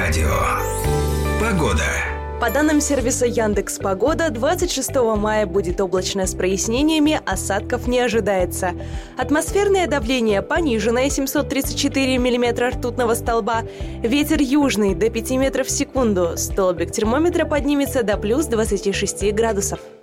Радио. Погода. По данным сервиса Яндекс.Погода, 26 мая будет облачно с прояснениями, осадков не ожидается. Атмосферное давление пониженное, 734 миллиметра ртутного столба. Ветер южный до 5 метров в секунду. Столбик термометра поднимется до плюс 26 градусов.